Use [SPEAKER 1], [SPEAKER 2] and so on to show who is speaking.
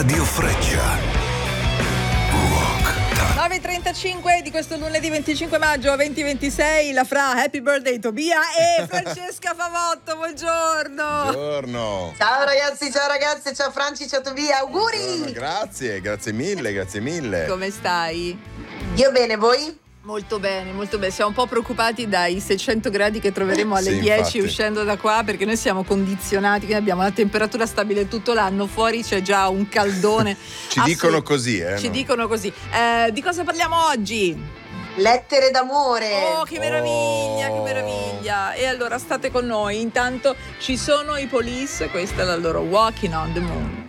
[SPEAKER 1] Radio Freccia.
[SPEAKER 2] 9:35 di questo lunedì 25 maggio 2026, la Fra, happy birthday Tobia e Francesca Favotto, buongiorno.
[SPEAKER 3] Buongiorno.
[SPEAKER 4] Ciao ragazzi, ciao Franci, ciao Tobia, auguri.
[SPEAKER 3] Grazie mille.
[SPEAKER 2] Come stai?
[SPEAKER 4] Io bene, voi?
[SPEAKER 2] Molto bene, siamo un po' preoccupati dai 600 gradi che troveremo alle 10
[SPEAKER 3] infatti.
[SPEAKER 2] uscendo da qua, perché noi siamo condizionati, quindi abbiamo la temperatura stabile tutto l'anno, fuori c'è già un caldone.
[SPEAKER 3] Ci dicono così,
[SPEAKER 2] Ci
[SPEAKER 3] no?
[SPEAKER 2] dicono così. Di cosa parliamo oggi?
[SPEAKER 4] Lettere d'amore.
[SPEAKER 2] Oh, che meraviglia, che meraviglia. E allora state con noi, intanto ci sono i Police, questa è la loro Walking on the Moon.